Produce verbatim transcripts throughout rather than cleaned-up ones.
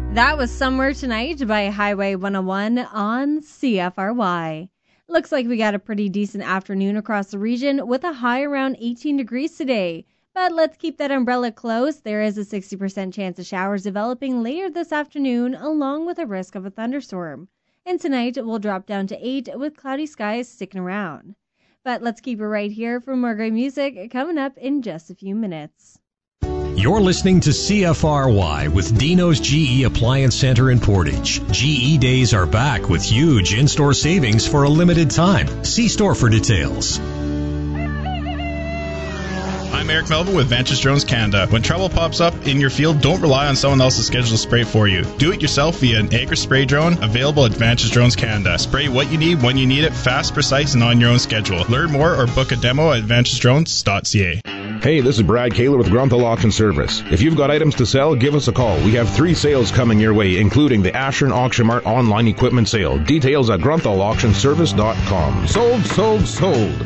That was Somewhere Tonight by Highway one oh one on C F R Y. Looks like we got a pretty decent afternoon across the region with a high around eighteen degrees today. But let's keep that umbrella close. There is a sixty percent chance of showers developing later this afternoon, along with a risk of a thunderstorm. And tonight it will drop down to eight with cloudy skies sticking around. But let's keep it right here for more great music coming up in just a few minutes. You're listening to C F R Y with Dino's G E Appliance Center in Portage. G E Days are back with huge in-store savings for a limited time. See store for details. I'm Eric Melvin with Vantage Drones Canada. When trouble pops up in your field, don't rely on someone else's schedule to spray for you. Do it yourself via an Acre spray drone available at Vantage Drones Canada. Spray what you need when you need it, fast, precise, and on your own schedule. Learn more or book a demo at vantage drones dot c a. Hey, this is Brad Kaler with Grunthal Auction Service. If you've got items to sell, give us a call. We have three sales coming your way, including the Ashern Auction Mart online equipment sale. Details at grunthal auction service dot com. Sold, sold, sold.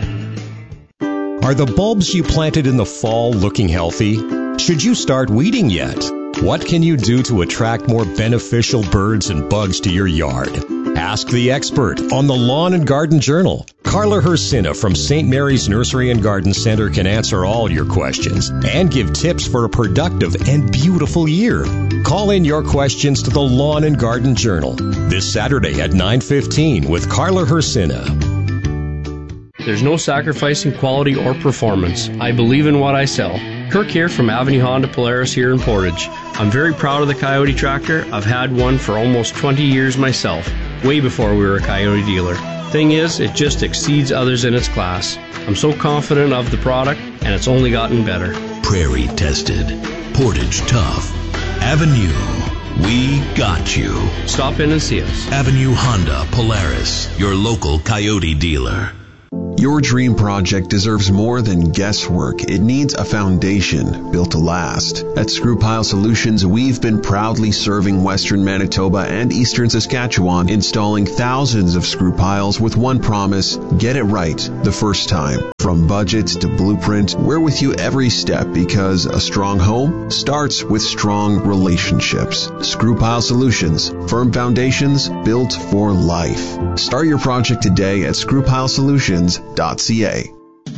Are the bulbs you planted in the fall looking healthy? Should you start weeding yet? What can you do to attract more beneficial birds and bugs to your yard? Ask the expert on the Lawn and Garden Journal. Carla Hersina from Saint Mary's Nursery and Garden Center can answer all your questions and give tips for a productive and beautiful year. Call in your questions to the Lawn and Garden Journal this Saturday at nine fifteen with Carla Hersina. There's no sacrificing quality or performance. I believe in what I sell. Kirk here from Avenue Honda Polaris here in Portage. I'm very proud of the Coyote tractor. I've had one for almost twenty years myself, way before we were a Coyote dealer. Thing is, it just exceeds others in its class. I'm so confident of the product, and it's only gotten better. Prairie tested. Portage tough. Avenue. We got you. Stop in and see us. Avenue Honda Polaris, your local Coyote dealer. Your dream project deserves more than guesswork. It needs a foundation built to last. At Screw Pile Solutions, we've been proudly serving Western Manitoba and Eastern Saskatchewan, installing thousands of screw piles with one promise: get it right the first time. From budget to blueprint, we're with you every step because a strong home starts with strong relationships. Screw Pile Solutions, firm foundations built for life. Start your project today at screw pile solutions dot c a.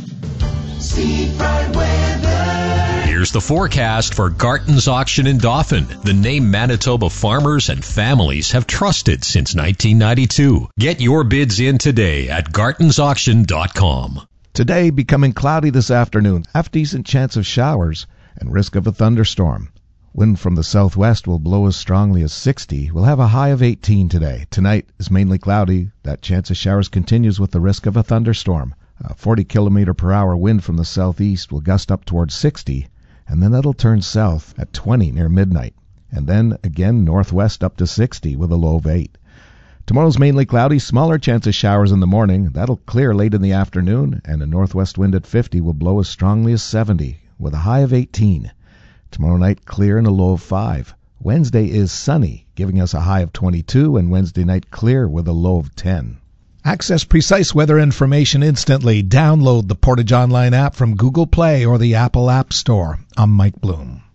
Here's the forecast for Garton's Auction in Dauphin, the name Manitoba farmers and families have trusted since nineteen ninety-two. Get your bids in today at gartons auction dot com. Today, becoming cloudy this afternoon, half decent chance of showers and risk of a thunderstorm. Wind from the southwest will blow as strongly as sixty. We'll have a high of eighteen today. Tonight is mainly cloudy. That chance of showers continues with the risk of a thunderstorm. A forty kilometer per hour wind from the southeast will gust up towards sixty, and then that'll turn south at twenty near midnight. And then again northwest up to sixty with a low of eight. Tomorrow's mainly cloudy, smaller chance of showers in the morning. That'll clear late in the afternoon, and a northwest wind at fifty will blow as strongly as seventy with a high of eighteen. Tomorrow night, clear and a low of five. Wednesday is sunny, giving us a high of twenty-two, and Wednesday night clear with a low of ten. Access precise weather information instantly. Download the Portage Online app from Google Play or the Apple App Store. I'm Mike Bloom.